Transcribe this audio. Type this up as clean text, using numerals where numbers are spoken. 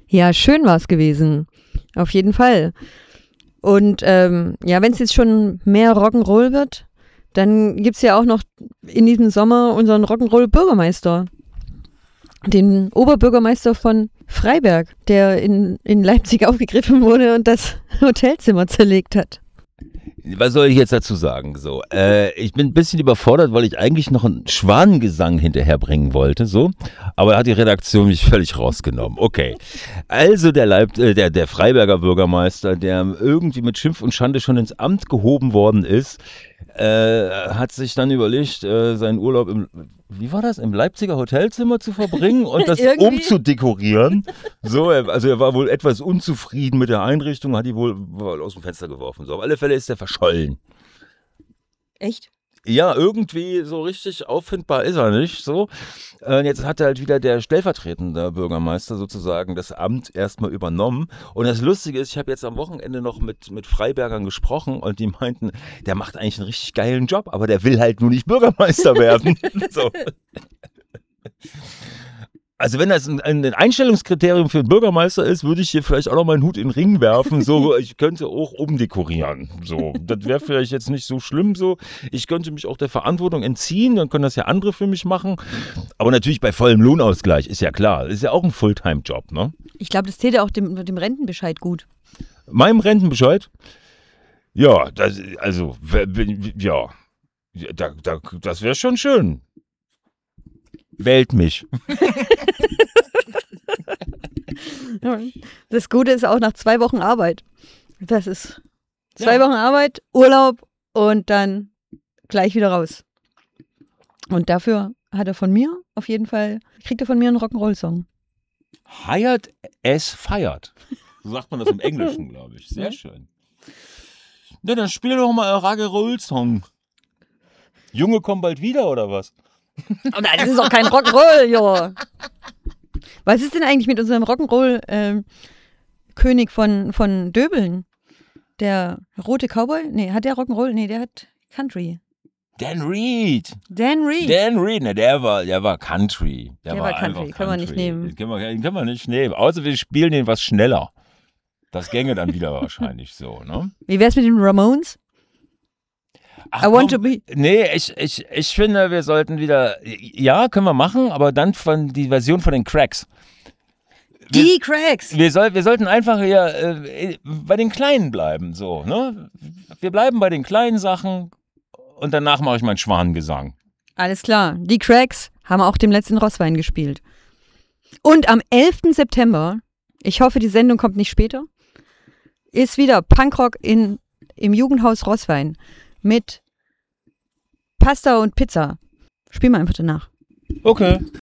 Ja, schön war es gewesen. Auf jeden Fall. Und wenn es jetzt schon mehr Rock'n'Roll wird, dann gibt es ja auch noch in diesem Sommer unseren Rock'n'Roll-Bürgermeister. Den Oberbürgermeister von Freiberg, der in Leipzig aufgegriffen wurde und das Hotelzimmer zerlegt hat. Was soll ich jetzt dazu sagen? So, ich bin ein bisschen überfordert, weil ich eigentlich noch einen Schwanengesang hinterherbringen wollte, so. Aber da hat die Redaktion mich völlig rausgenommen. Okay. Also der Freiberger Bürgermeister, der irgendwie mit Schimpf und Schande schon ins Amt gehoben worden ist, hat sich dann überlegt, seinen Urlaub im Leipziger Hotelzimmer zu verbringen und das umzudekorieren. So, also er war wohl etwas unzufrieden mit der Einrichtung, hat die wohl aus dem Fenster geworfen. So, auf alle Fälle ist er verschollen. Echt? Ja, irgendwie so richtig auffindbar ist er nicht. So. Jetzt hat halt wieder der stellvertretende Bürgermeister sozusagen das Amt erstmal übernommen. Und das Lustige ist, ich habe jetzt am Wochenende noch mit Freibergern gesprochen und die meinten, der macht eigentlich einen richtig geilen Job, aber der will halt nur nicht Bürgermeister werden. So. Also wenn das ein Einstellungskriterium für einen Bürgermeister ist, würde ich hier vielleicht auch noch meinen Hut in den Ring werfen. So, ich könnte auch umdekorieren. So, das wäre vielleicht jetzt nicht so schlimm. So, ich könnte mich auch der Verantwortung entziehen. Dann können das ja andere für mich machen. Aber natürlich bei vollem Lohnausgleich ist ja klar. Ist ja auch ein Fulltime-Job, ne? Ich glaube, das täte auch dem Rentenbescheid gut. Meinem Rentenbescheid? Ja, das wäre schon schön. Wählt mich. Das Gute ist auch nach 2 Wochen Arbeit. Das ist 2 Wochen Arbeit, Urlaub und dann gleich wieder raus. Und dafür hat er von mir auf jeden Fall, kriegt er von mir einen Rock'n'Roll-Song. Hired as fired. So sagt man das im Englischen, glaube ich. Sehr schön. Ja, dann spiel doch mal einen Rock'n'Roll-Song. Junge kommen bald wieder, oder was? Oh nein, das ist doch kein Rock'n'Roll, jo. Was ist denn eigentlich mit unserem Rock'n'Roll-König von Döbeln? Der rote Cowboy? Nee, hat der Rock'n'Roll? Nee, der hat Country. Dan Reed, Ne, der war Country. Der war Country, können wir nicht nehmen. Den können wir nicht nehmen. Außer wir spielen den was schneller. Das gänge dann wieder wahrscheinlich so, ne? Wie wär's mit den Ramones? Ach, nee, ich finde, wir sollten wieder, ja, können wir machen, aber dann die Version von den Cracks. Die Cracks! Wir sollten einfach hier bei den Kleinen bleiben, so, ne? Wir bleiben bei den kleinen Sachen und danach mache ich meinen Schwanengesang. Alles klar, die Cracks haben auch dem letzten Rosswein gespielt. Und am 11. September, ich hoffe, die Sendung kommt nicht später, ist wieder Punkrock im Jugendhaus Rosswein. Mit Pasta und Pizza. Spiel mal einfach danach. Okay.